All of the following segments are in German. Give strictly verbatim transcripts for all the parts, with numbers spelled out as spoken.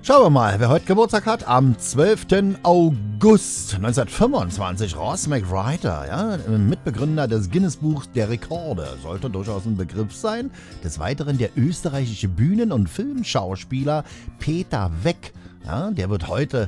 Schauen wir mal, wer heute Geburtstag hat. Am zwölften August neunzehnhundertfünfundzwanzig, Ross McWriter, ja, Mitbegründer des Guinness-Buchs der Rekorde, sollte durchaus ein Begriff sein. Des Weiteren der österreichische Bühnen- und Filmschauspieler Peter Weck, ja, der wird heute,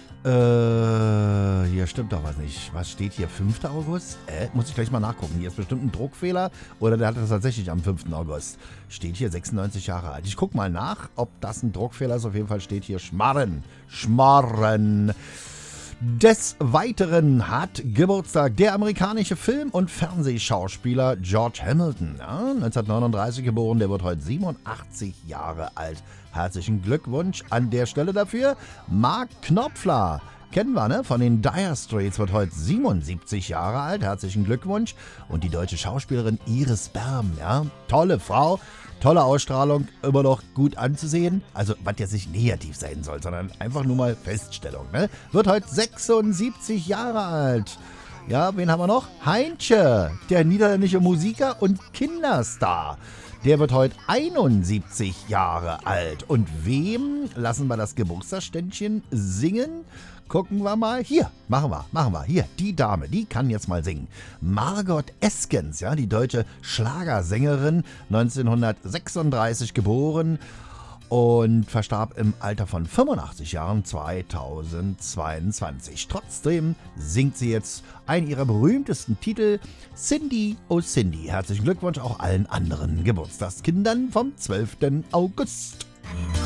äh, hier stimmt doch was nicht. Was steht hier? fünfter August? Äh, muss ich gleich mal nachgucken. Hier ist bestimmt ein Druckfehler oder der hat das tatsächlich am fünften August. Steht hier sechsundneunzig Jahre alt. Ich guck mal nach, ob das ein Druckfehler ist. Auf jeden Fall steht hier Schmarren. Schmarren. Des Weiteren hat Geburtstag der amerikanische Film- und Fernsehschauspieler George Hamilton. Ja, neunzehnhundertneununddreißig geboren, der wird heute siebenundachtzig Jahre alt. Herzlichen Glückwunsch an der Stelle dafür. Mark Knopfler, kennen wir, ne? Von den Dire Straits, wird heute siebenundsiebzig Jahre alt. Herzlichen Glückwunsch. Und die deutsche Schauspielerin Iris Berben, ja? Tolle Frau. Tolle Ausstrahlung, immer noch gut anzusehen. Also, was jetzt nicht negativ sein soll, sondern einfach nur mal Feststellung, ne? Wird heute sechsundsiebzig Jahre alt. Ja, wen haben wir noch? Heinche, der niederländische Musiker und Kinderstar. Der wird heute einundsiebzig Jahre alt. Und wem lassen wir das Geburtstagsständchen singen? Gucken wir mal. Hier, machen wir, machen wir. Hier, die Dame, die kann jetzt mal singen. Margot Eskens, ja, die deutsche Schlagersängerin, neunzehnhundertsechsunddreißig geboren und verstarb im Alter von fünfundachtzig Jahren zweitausendzweiundzwanzig. Trotzdem singt sie jetzt einen ihrer berühmtesten Titel, Cindy, oh Cindy. Herzlichen Glückwunsch auch allen anderen Geburtstagskindern vom zwölften August.